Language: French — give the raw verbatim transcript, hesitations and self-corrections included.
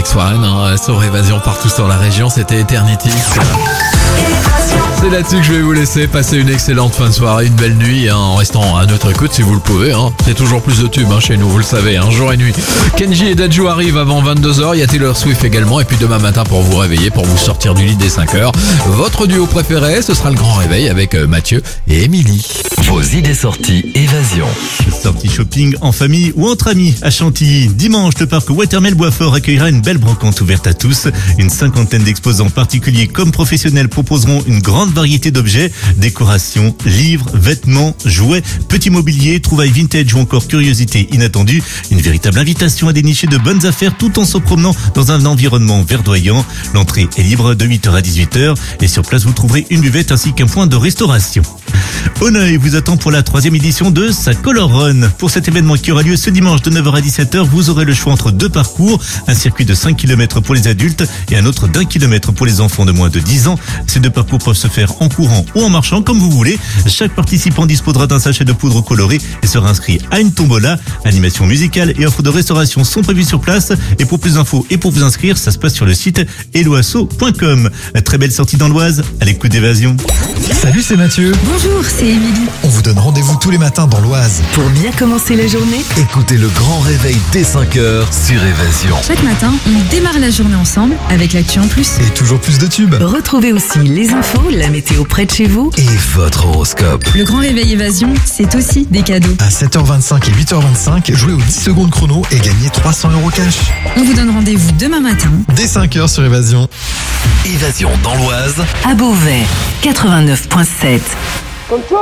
Alex Warren, hein, sur Évasion partout sur la région, c'était Eternity. C'est là-dessus que je vais vous laisser passer une excellente fin de soirée, une belle nuit, hein, en restant à notre écoute si vous le pouvez. Hein. C'est toujours plus de tubes hein, chez nous, vous le savez, hein, jour et nuit. Kenji et Dadju arrivent avant vingt-deux heures, il y a Taylor Swift également, et puis demain matin pour vous réveiller, pour vous sortir du lit dès cinq heures. Votre duo préféré, ce sera le grand réveil avec Mathieu et Émilie. Vos idées sorties Évasion. Sortie shopping en famille ou entre amis à Chantilly. Dimanche, le parc Watermel Boisfort accueillera une belle brocante ouverte à tous. Une cinquantaine d'exposants particuliers comme professionnels proposeront une grande variété d'objets, décorations, livres, vêtements, jouets, petits mobiliers, trouvailles vintage ou encore curiosités inattendues. Une véritable invitation à dénicher de bonnes affaires tout en se promenant dans un environnement verdoyant. L'entrée est libre de huit heures à dix-huit heures et sur place vous trouverez une buvette ainsi qu'un point de restauration. Honneuil vous attend pour la troisième édition de sa Color Run. Pour cet événement qui aura lieu ce dimanche de neuf heures à dix-sept heures, vous aurez le choix entre deux parcours, un circuit de cinq kilomètres pour les adultes et un autre d'un kilomètre pour les enfants de moins de dix ans. Ces deux parcours peuvent se faire en courant ou en marchant comme vous voulez. Chaque participant disposera d'un sachet de poudre colorée et sera inscrit à une tombola. Animation musicale et offre de restauration sont prévues sur place. Et pour plus d'infos et pour vous inscrire, ça se passe sur le site eloasso point com. Très belle sortie dans l'Oise, à l'écoute d'Évasion. Salut, c'est Mathieu. Bonjour, c'est Émilie. On vous donne rendez-vous tous les matins dans l'Oise. Pour bien commencer la journée, Écoutez le grand réveil dès cinq heures sur Évasion. chaque matin, on démarre la journée ensemble avec l'actu en plus. Et toujours plus de tubes. Retrouvez aussi les infos, la météo près de chez vous. Et votre horoscope. Le grand réveil Évasion, c'est aussi des cadeaux. À sept heures vingt-cinq et huit heures vingt-cinq, jouez aux dix secondes chrono et gagnez trois cents euros cash. On vous donne rendez-vous demain matin Dès cinq heures sur Évasion. Évasion dans l'Oise. À Beauvais, quatre-vingt-neuf virgule sept. Comme toi.